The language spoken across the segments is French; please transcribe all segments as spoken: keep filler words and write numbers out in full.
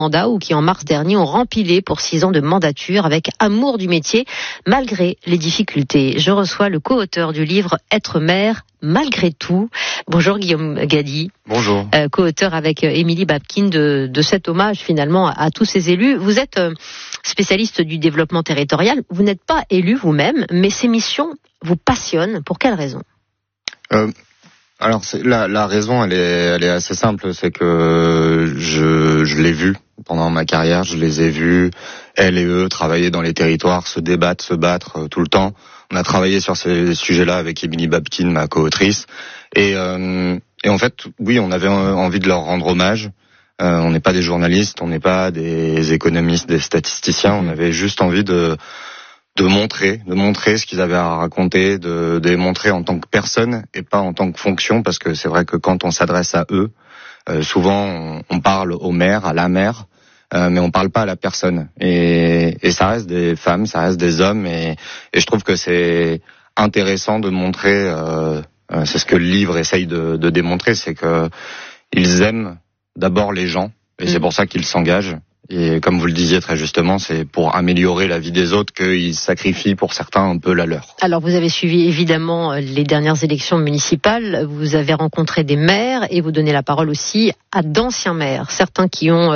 mandat ou qui en mars dernier ont rempilé pour six ans de mandature avec amour du métier malgré les difficultés. Je reçois le co-auteur du livre Être maire malgré tout. Bonjour Guillaume Gady. Bonjour. Euh, co-auteur avec Émilie Babkin de, de cet hommage finalement à, à tous ces élus. Vous êtes euh, spécialiste du développement territorial. Vous n'êtes pas élu vous-même, mais ces missions vous passionnent. Pour quelle raison ? euh, Alors c'est, la, la raison, elle est, elle est assez simple. C'est que je, je l'ai vu pendant ma carrière. Je les ai vus, elle et eux, travailler dans les territoires, se débattre, se battre euh, tout le temps. On a travaillé sur ces sujets-là avec Émilie Babkin, ma co-autrice. Et, euh, et en fait, oui, on avait envie de leur rendre hommage. Euh, on n'est pas des journalistes, on n'est pas des économistes, des statisticiens. On avait juste envie de, de montrer, de montrer ce qu'ils avaient à raconter, de, de les montrer en tant que personne et pas en tant que fonction. Parce que c'est vrai que quand on s'adresse à eux, euh, souvent on, on parle au maire, à la maire. Euh, mais on parle pas à la personne. Et, et ça reste des femmes, ça reste des hommes. Et, et je trouve que c'est intéressant de montrer, euh, euh, c'est ce que le livre essaye de, de démontrer, c'est que ils aiment d'abord les gens. Et mmh. c'est pour ça qu'ils s'engagent. Et comme vous le disiez très justement, c'est pour améliorer la vie des autres qu'ils sacrifient pour certains un peu la leur. Alors vous avez suivi évidemment les dernières élections municipales, vous avez rencontré des maires et vous donnez la parole aussi à d'anciens maires. Certains qui ont euh,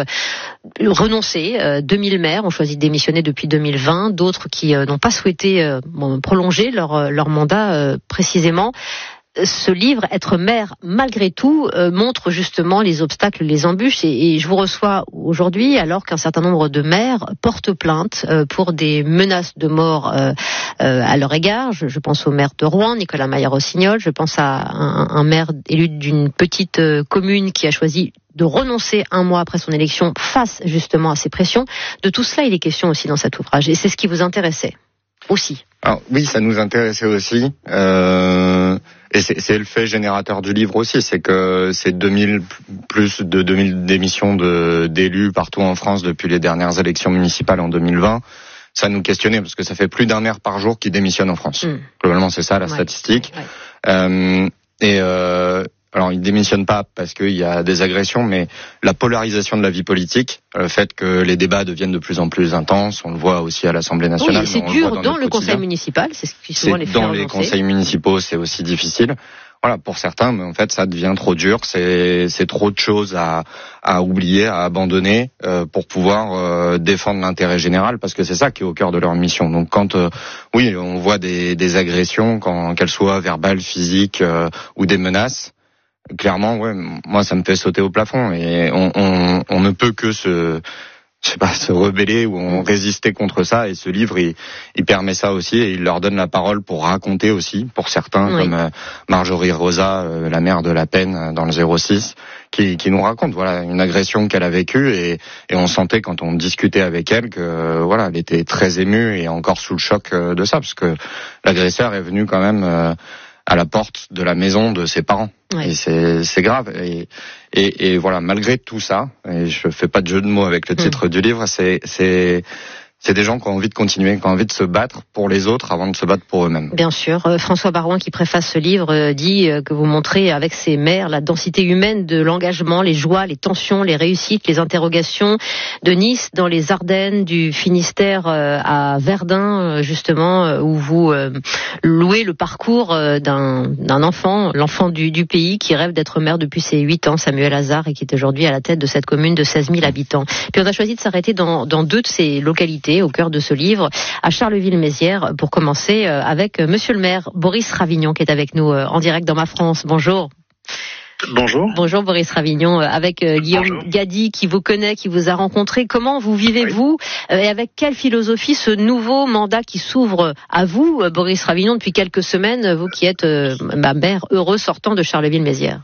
renoncé, euh, deux mille maires ont choisi de démissionner depuis deux mille vingt, d'autres qui euh, n'ont pas souhaité euh, bon, prolonger leur, leur mandat euh, précisément. Ce livre, Être maire malgré tout, euh, montre justement les obstacles, les embûches. Et, et je vous reçois aujourd'hui alors qu'un certain nombre de maires portent plainte euh, pour des menaces de mort euh, euh, à leur égard. Je, je pense au maire de Rouen, Nicolas Maillard-Rossignol. Je pense à un, un maire élu d'une petite euh, commune qui a choisi de renoncer un mois après son élection face justement à ces pressions. De tout cela, il est question aussi dans cet ouvrage. Et c'est ce qui vous intéressait aussi. Alors oui, ça nous intéressait aussi. Euh... Et c'est, c'est le fait générateur du livre aussi, c'est que c'est deux mille, plus de deux mille démissions de, d'élus partout en France depuis les dernières élections municipales en deux mille vingt. Ça nous questionnait parce que ça fait plus d'un maire par jour qui démissionne en France. Mmh. Globalement, c'est ça la ouais. statistique. Ouais. Euh, et euh, alors, ils démissionnent pas parce qu'il y a des agressions, mais la polarisation de la vie politique, le fait que les débats deviennent de plus en plus intenses, on le voit aussi à l'Assemblée nationale. Oui, c'est dur dans, dans le conseil municipal, c'est ce qui souvent les fait Dans les conseils municipaux, c'est aussi difficile. Voilà, pour certains, mais en fait, ça devient trop dur. C'est, c'est trop de choses à, à oublier, à abandonner euh, pour pouvoir euh, défendre l'intérêt général, parce que c'est ça qui est au cœur de leur mission. Donc, quand euh, oui, on voit des, des agressions, quand qu'elles soient verbales, physiques euh, ou des menaces. Clairement, ouais, moi ça me fait sauter au plafond et on, on, on ne peut que se, je sais pas, se rebeller ou on résister contre ça. Et ce livre, il, il permet ça aussi et il leur donne la parole pour raconter aussi, pour certains, oui. comme euh, Marjorie Rosa, euh, la mère de la peine dans le zéro six, qui, qui nous raconte voilà une agression qu'elle a vécue et, et on sentait quand on discutait avec elle que euh, voilà, elle était très émue et encore sous le choc euh, de ça parce que l'agresseur est venu quand même. Euh, à la porte de la maison de ses parents. Ouais. Et c'est, c'est grave. Et, et, et voilà, malgré tout ça, et je fais pas de jeu de mots avec le titre mmh. du livre, c'est, c'est, c'est des gens qui ont envie de continuer, qui ont envie de se battre pour les autres avant de se battre pour eux-mêmes. Bien sûr. Euh, François Barouin, qui préface ce livre, euh, dit euh, que vous montrez avec ces maires la densité humaine de l'engagement, les joies, les tensions, les réussites, les interrogations de Nice, dans les Ardennes, du Finistère euh, à Verdun, euh, justement, euh, où vous euh, louez le parcours euh, d'un, d'un enfant, l'enfant du, du pays, qui rêve d'être maire depuis ses huit ans, Samuel Hazard, et qui est aujourd'hui à la tête de cette commune de seize mille habitants. Puis on a choisi de s'arrêter dans, dans deux de ces localités, au cœur de ce livre, à Charleville-Mézières, pour commencer avec Monsieur le maire Boris Ravignon, qui est avec nous en direct dans Ma France. Bonjour. Bonjour. Bonjour Boris Ravignon, avec Guillaume Bonjour. Gady, qui vous connaît, qui vous a rencontré. Comment vous vivez-vous oui. et avec quelle philosophie ce nouveau mandat qui s'ouvre à vous, Boris Ravignon, depuis quelques semaines, vous qui êtes ma maire heureux sortant de Charleville-Mézières?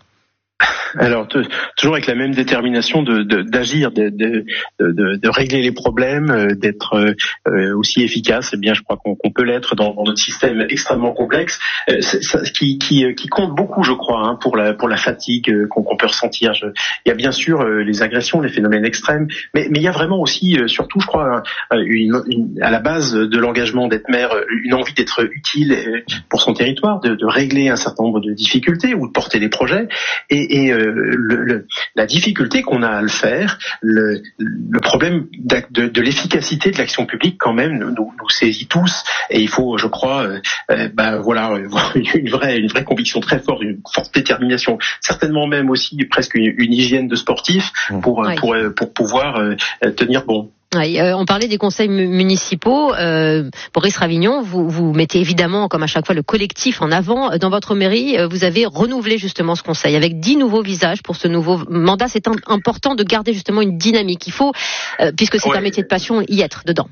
Alors, t- toujours avec la même détermination de, de, d'agir, de, de, de, de régler les problèmes, d'être euh, aussi efficace. Eh bien, je crois qu'on, qu'on peut l'être dans, dans notre système extrêmement complexe, euh, ça, qui, qui, qui compte beaucoup, je crois, hein, pour la pour la fatigue qu'on, qu'on peut ressentir. Je, il y a bien sûr euh, les agressions, les phénomènes extrêmes, mais, mais il y a vraiment aussi, euh, surtout, je crois, une, une, à la base de l'engagement d'être maire, une envie d'être utile pour son territoire, de, de régler un certain nombre de difficultés ou de porter des projets. Et, et, et euh, le, le, la difficulté qu'on a à le faire, le, le problème de, de l'efficacité de l'action publique quand même nous, nous saisit tous, et il faut, je crois, euh, euh, bah, voilà, une vraie, une vraie conviction très forte, une forte détermination, certainement même aussi presque une, une hygiène de sportif pour, oui. pour, pour, pour pouvoir euh, tenir bon. Oui, euh, on parlait des conseils municipaux. Euh, Boris Ravignon, vous, vous mettez évidemment, comme à chaque fois, le collectif en avant. Dans votre mairie, vous avez renouvelé justement ce conseil avec dix nouveaux visages pour ce nouveau mandat. C'est un, important de garder justement une dynamique. Il faut, euh, puisque c'est ouais. un métier de passion, y être dedans.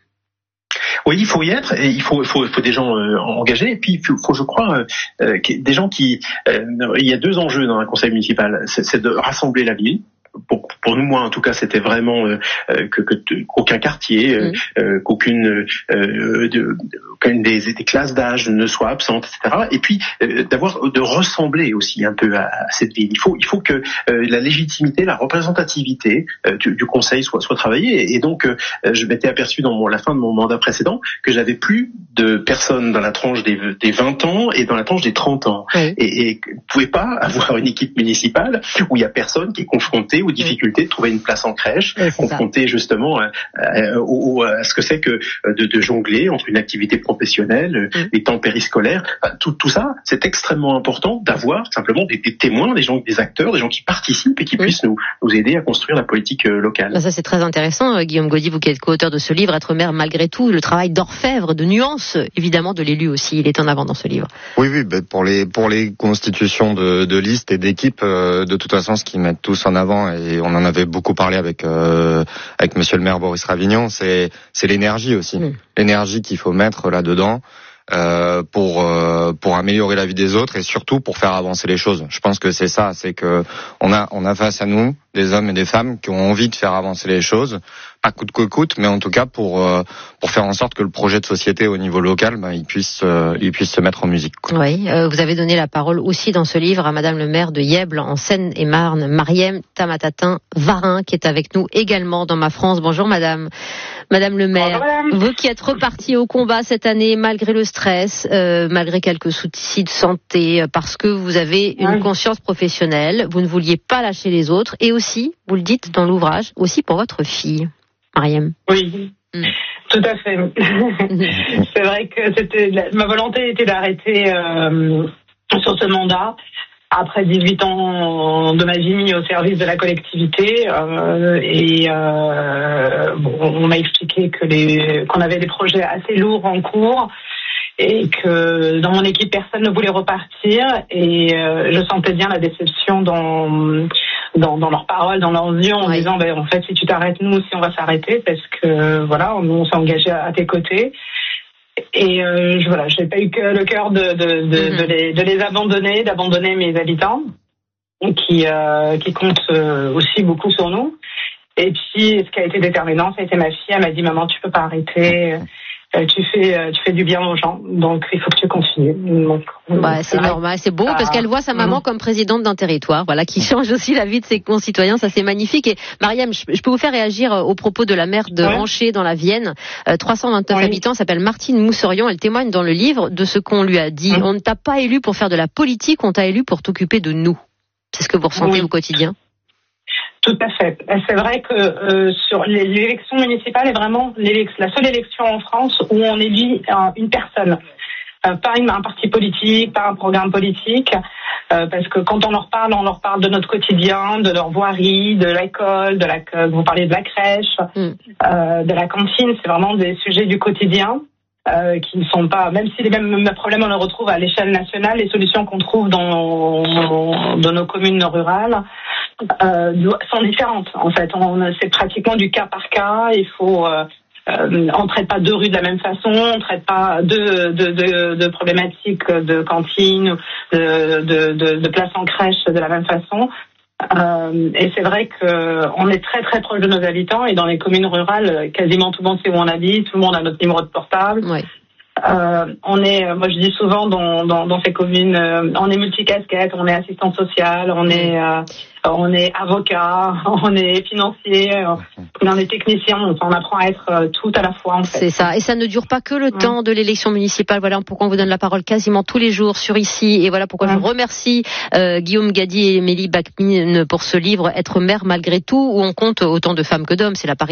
Oui, il faut y être, et il faut, il faut, il faut des gens euh, engagés, et puis il faut, faut je crois, euh, des gens qui... Euh, il y a deux enjeux dans un conseil municipal, c'est, c'est de rassembler la ville. Pour, pour nous, moi, en tout cas, c'était vraiment euh, que, que qu'aucun quartier, euh, mmh. euh, qu'aucune euh, de, qu'aucune des, des classes d'âge ne soit absente, et cetera. Et puis euh, d'avoir, de ressembler aussi un peu à, à cette ville. Il faut, il faut que euh, la légitimité, la représentativité euh, du, du conseil soit, soit travaillée. Et, et donc, euh, je m'étais aperçu dans mon, la fin de mon mandat précédent que j'avais plus de personnes dans la tranche des, des vingt ans et dans la tranche des trente ans. Mmh. Et, et vous ne pouvez pas avoir une équipe municipale où il y a personne qui est confronté aux difficultés de trouver une place en crèche, oui, confronté justement à, à, à, à ce que c'est que de, de jongler entre une activité professionnelle, mm. les temps périscolaires, enfin, tout, tout ça, c'est extrêmement important d'avoir simplement des, des témoins, des gens, des acteurs, des gens qui participent et qui mm. puissent nous, nous aider à construire la politique euh, locale. Ça, c'est très intéressant, Guillaume Gaudy, vous qui êtes co-auteur de ce livre, Être maire malgré tout, le travail d'orfèvre, de nuance, évidemment, de l'élu aussi, il est en avant dans ce livre. Oui, oui, ben pour les pour les constitutions de, de listes et d'équipes, euh, de toute façon, ce qu'ils mettent tous en avant, et on en avait beaucoup parlé avec euh, avec Monsieur le maire Boris Ravignon, c'est c'est l'énergie aussi, mmh. l'énergie qu'il faut mettre là-dedans euh, pour euh, pour améliorer la vie des autres et surtout pour faire avancer les choses. Je pense que c'est ça, c'est que on a on a face à nous des hommes et des femmes qui ont envie de faire avancer les choses, pas coûte que coûte, mais en tout cas pour euh, pour faire en sorte que le projet de société au niveau local, ben, il puisse euh, il puisse se mettre en musique, quoi. Oui, euh, vous avez donné la parole aussi dans ce livre à Madame le maire de Yèble en Seine-et-Marne, Mariem Tamatatin Varin, qui est avec nous également dans Ma France. Bonjour Madame. Madame le maire, Bonjour, vous qui êtes repartie au combat cette année malgré le stress, euh, malgré quelques soucis de santé, parce que vous avez une oui. conscience professionnelle, vous ne vouliez pas lâcher les autres, et aussi, vous le dites dans l'ouvrage, aussi pour votre fille, Mariem. Oui, mm. tout à fait. C'est vrai que c'était ma volonté était d'arrêter euh, sur ce mandat. Après dix-huit ans de ma vie mis au service de la collectivité, euh, et euh, bon, on m'a expliqué que les, qu'on avait des projets assez lourds en cours et que dans mon équipe personne ne voulait repartir, et euh, je sentais bien la déception dans dans, dans leurs paroles, dans leurs yeux, en oui. disant ben, en fait si tu t'arrêtes, nous aussi on va s'arrêter, parce que voilà, nous on s'est engagé à, à tes côtés. Et euh, je, voilà, je n'ai pas eu que le cœur de, de, de, mmh. de, les, de les abandonner, d'abandonner mes habitants, qui, euh, qui comptent euh, aussi beaucoup sur nous. Et puis, ce qui a été déterminant, ça a été ma fille. Elle m'a dit, maman, tu peux pas arrêter. Euh, tu fais, euh, tu fais du bien aux gens, donc il faut que tu continues. Donc, bah, c'est vrai. Normal, c'est beau, ah, parce qu'elle voit sa maman mmh. comme présidente d'un territoire, voilà, qui change aussi la vie de ses concitoyens. Ça, c'est magnifique. Et Mariem, je, je peux vous faire réagir aux propos de la maire de ouais. Hanché dans la Vienne. Euh, trois cent vingt-neuf oui. habitants, s'appelle Martine Mousserion. Elle témoigne dans le livre de ce qu'on lui a dit. Mmh. On ne t'a pas élu pour faire de la politique, on t'a élu pour t'occuper de nous. C'est ce que vous ressentez oui. au quotidien? Tout à fait. C'est vrai que euh, sur l'élection municipale est vraiment la seule élection en France où on élit euh, une personne, euh, pas une, un parti politique, pas un programme politique, euh, parce que quand on leur parle, on leur parle de notre quotidien, de leur voirie, de l'école, de la, vous parlez de la crèche, mm. euh, de la cantine. C'est vraiment des sujets du quotidien. Euh, qui ne sont pas, même si les mêmes problèmes on les retrouve à l'échelle nationale, les solutions qu'on trouve dans, dans nos communes rurales euh, sont différentes. En fait, on, c'est pratiquement du cas par cas. Il faut, euh, euh, on traite pas deux rues de la même façon, on traite pas deux de, de, de problématiques de cantine, de, de, de, de place en crèche de la même façon. Euh, et c'est vrai qu'on est très très proche de nos habitants, et dans les communes rurales, quasiment tout le monde sait où on habite, tout le monde a notre numéro de portable. Oui. Euh, on est, moi je dis souvent dans, dans, dans ces communes, euh, on est multicasquette, on est assistant social, on est, euh, on est avocat, on est financier, on est technicien, on apprend à être euh, tout à la fois en fait. C'est ça, et ça ne dure pas que le ouais. temps de l'élection municipale. Voilà pourquoi on vous donne la parole quasiment tous les jours sur ici, et voilà pourquoi ouais. je remercie euh, Guillaume Gady et Émilie Bachmine pour ce livre Être maire malgré tout, où on compte autant de femmes que d'hommes. C'est la parité